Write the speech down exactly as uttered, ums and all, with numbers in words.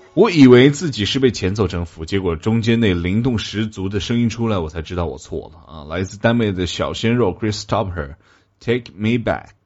我以为自己是被前奏征服，结果中间那灵动十足的声音出来，我才知道我错了啊！来自丹麦的小鲜肉 Chris Stopper，Take Me Back。